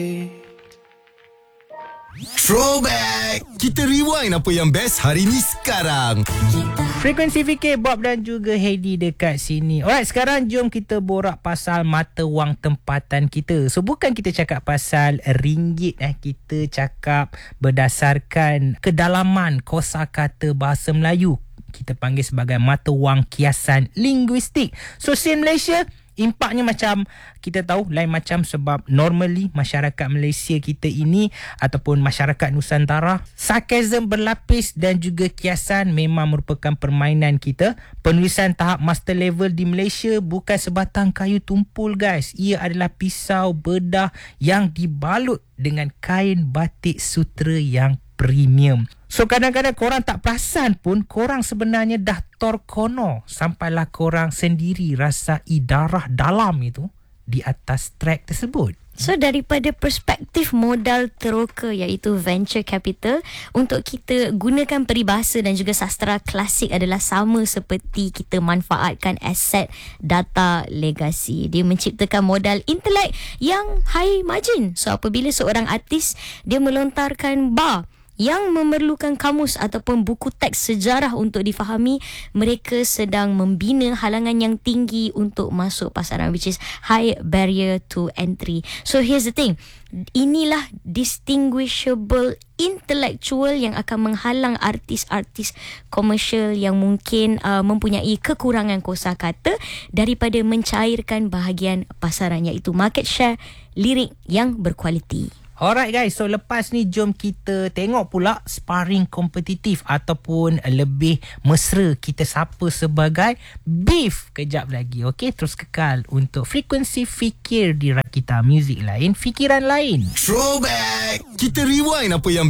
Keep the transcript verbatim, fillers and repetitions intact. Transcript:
Throwback. Kita rewind apa yang best hari ni sekarang. Frekuensi Fikir, Bob dan juga Heidi dekat sini. Alright, sekarang jom kita borak pasal mata wang tempatan kita. So bukan kita cakap pasal ringgit eh, kita cakap berdasarkan kedalaman kosakata bahasa Melayu. Kita panggil sebagai mata wang kiasan linguistik. So sin Malaysia, impaknya macam kita tahu lain macam, sebab normally masyarakat Malaysia kita ini ataupun masyarakat Nusantara, sarkasm berlapis dan juga kiasan memang merupakan permainan kita. Penulisan tahap master level di Malaysia bukan sebatang kayu tumpul guys. Ia adalah pisau bedah yang dibalut dengan kain batik sutra yang premium. So kadang-kadang korang tak perasan pun korang sebenarnya dah torkono sampailah korang sendiri rasai darah dalam itu di atas track tersebut. So daripada perspektif modal teroka iaitu venture capital, untuk kita gunakan peribahasa dan juga sastra klasik adalah sama seperti kita manfaatkan aset data legasi. Dia menciptakan modal intelek yang high margin. So apabila seorang artis dia melontarkan bar yang memerlukan kamus ataupun buku teks sejarah untuk difahami, mereka sedang membina halangan yang tinggi untuk masuk pasaran, which is high barrier to entry. So here's the thing, inilah distinguishable intellectual yang akan menghalang artis-artis komersial yang mungkin uh, mempunyai kekurangan kosakata daripada mencairkan bahagian pasaran, iaitu market share lirik yang berkualiti. Alright guys, so lepas ni jom kita tengok pula sparring kompetitif ataupun lebih mesra kita sapa sebagai Beef kejap lagi. Okey, terus kekal untuk Frekuensi Fikir di Rakita Muzik Lain, Fikiran Lain. Throwback. Kita rewind apa yang